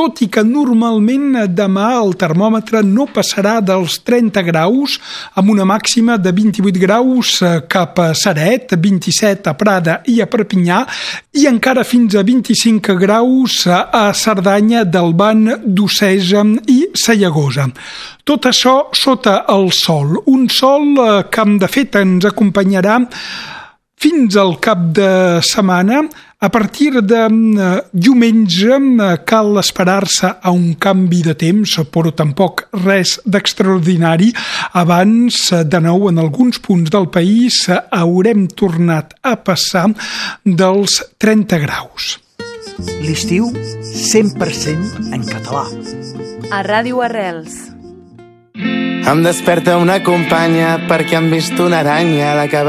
tot i que normalment demà el termòmetre no passarà dels 30 graus, amb una màxima de 28 graus cap a Ceret, 27 a Prada i a Perpinyà, i encara fins a 25 graus a Cerdanya, Delban, D'Oceja i Sallagosa. Tot això sota el sol, un sol que de fet ens acompanyarà fins al cap de setmana. A partir de diumenge cal esperar-se a un canvi de temps, però tampoc res d'extraordinari. Abans, de nou, en alguns punts del país haurem tornat a passar dels 30 graus. L'estiu 100% en català. A Ràdio Arrels. Em desperta una companya perquè han vist una aranya a la cabana.